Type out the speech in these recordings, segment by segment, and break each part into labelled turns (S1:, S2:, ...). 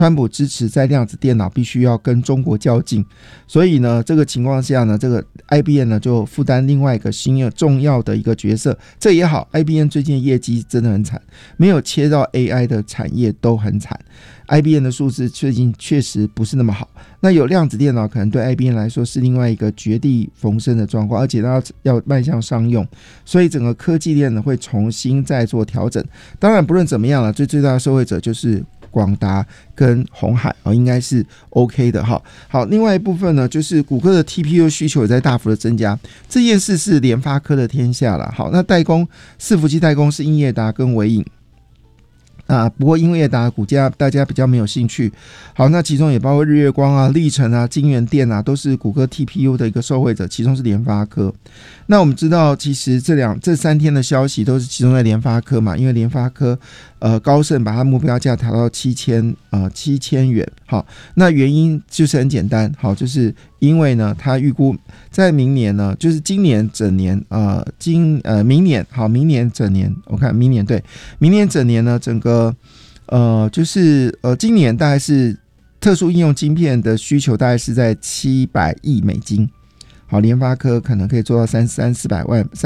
S1: 川普支持在量子电脑必须要跟中国较劲，所以呢，这个情况下呢，这个 IBM 呢就负担另外一个新的重要的一个角色。这也好 ，IBM 最近业绩真的很惨，没有切到 AI 的产业都很惨。IBM 的数字最近确实不是那么好，那有量子电脑可能对 IBM 来说是另外一个绝地逢生的状况，而且它要迈向商用，所以整个科技链呢会重新再做调整。当然不论怎么样了，最大的受惠者就是广达跟鸿海应该是 OK 的哈。好，另外一部分呢，就是谷歌的 TPU 需求也在大幅的增加，这件事是联发科的天下了。好，那代工伺服器代工是英业达跟微影。不过英业达股价大家比较没有兴趣。好，那其中也包括日月光啊、力成啊、晶圆店啊，都是谷歌 TPU 的一个受惠者，其中是联发科。那我们知道，其实这三天的消息都是集中在联发科嘛，因为联发科高盛把它目标价调到7000元。好，那原因就是很简单，好，就是因为呢，他预估在明年呢，就是今年整年明年好，明年整年，我看明年对，明年整年呢，整个今年大概是特殊应用晶片的需求大概是在700亿美金。好，联发科可能可以做到300-400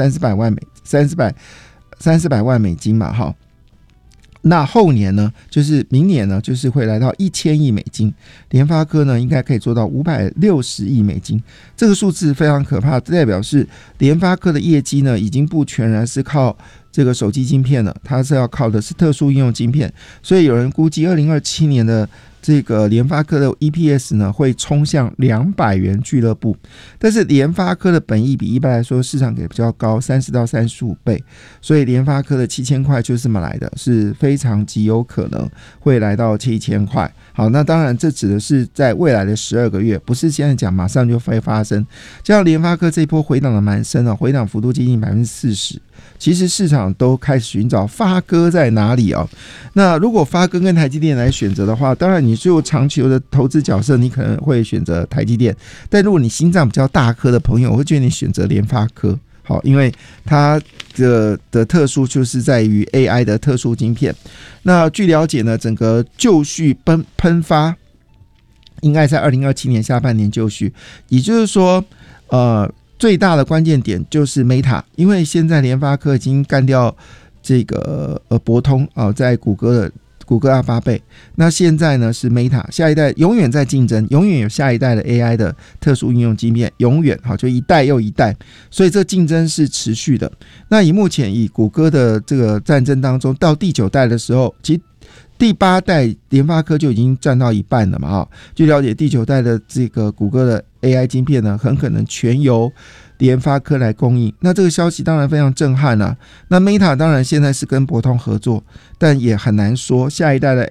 S1: 万美金嘛，好。那后年呢，就是明年呢，就是会来到1000亿美金，联发科呢应该可以做到560亿美金，这个数字非常可怕，代表是联发科的业绩呢已经不全然是靠这个手机晶片了，它是要靠的是特殊应用晶片，所以有人估计2027年的这个联发科的 EPS 呢会冲向200元俱乐部，但是联发科的本益比一般来说市场给比较高，30到35倍，所以联发科的7000块就是这么来的，是非常极有可能会来到7000块。好，那当然这指的是在未来的12个月，不是现在讲马上就会发生。这样联发科这一波回档的蛮深，回档幅度接近 40%， 其实市场都开始寻找发哥在哪里哦。那如果发哥跟台积电来选择的话，当然你就长期的投资角色，你可能会选择台积电，但如果你心脏比较大颗的朋友，我会建议你选择联发科。好，因为它的特殊就是在于 AI 的特殊晶片。那据了解呢，整个就绪喷发应该在2027年下半年就绪，也就是说最大的关键点就是 Meta， 因为现在联发科已经干掉这个博通在谷歌阿巴贝，那现在呢是 Meta， 下一代永远在竞争，永远有下一代的 AI 的特殊应用晶片，永远好，就一代又一代，所以这竞争是持续的。那目前以谷歌的这个战争当中，到第9代的时候，其实第8代联发科就已经占到一半了嘛，据了解第9代的这个谷歌的 AI 晶片呢，很可能全由联发科来供应，那这个消息当然非常震撼啊。那 Meta 当然现在是跟博通合作，但也很难说下一代的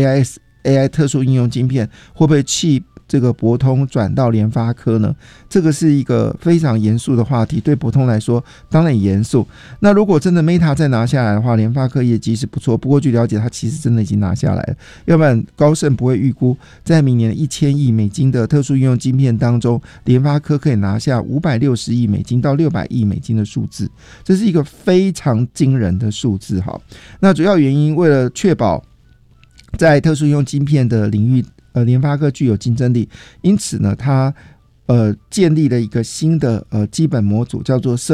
S1: AI 特殊应用晶片会不会弃这个博通转到联发科呢？这个是一个非常严肃的话题，对博通来说当然严肃。那如果真的 Meta 再拿下来的话，联发科业绩是不错，不过据了解它其实真的已经拿下来了，要不然高盛不会预估在明年1000亿美金的特殊应用晶片当中，联发科可以拿下560亿美金到600亿美金的数字，这是一个非常惊人的数字。好，那主要原因为了确保在特殊应用晶片的领域联发科具有竞争力，因此呢，它建立了一个新的基本模组，叫做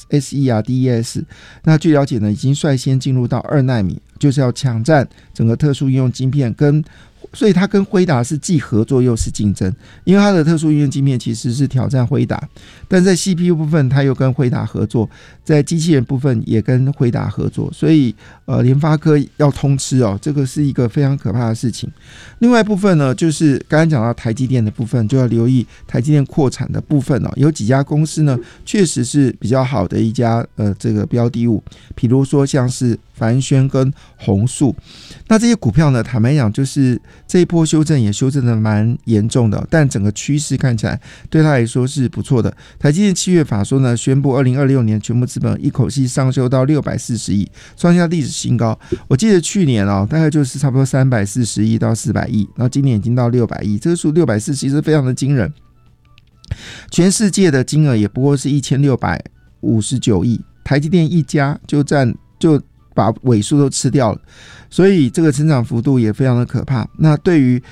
S1: SERDES。那据了解呢，已经率先进入到2奈米，就是要抢占整个特殊应用晶片所以它跟辉达是既合作又是竞争，因为它的特殊应用晶片其实是挑战辉达，但在 CPU 部分它又跟辉达合作，在机器人部分也跟辉达合作，所以联发科要通吃这个是一个非常可怕的事情。另外一部分呢，就是刚才讲到台积电的部分，就要留意台积电扩产的部分有几家公司呢，确实是比较好的一家这个标的物，比如说像是凡轩跟宏塑。那这些股票呢，坦白讲就是这一波修正也修正的蛮严重的，但整个趋势看起来对他来说是不错的。台积电7月法说呢，宣布2026年全部资本一口气上修到640亿，创下历史新高。我记得去年大概就是差不多340亿到400亿，然后今年已经到600亿，这个数640亿是非常的惊人。全世界的金额也不过是1659亿，台积电一家就把尾数都吃掉了，所以这个成长幅度也非常的可怕。那对于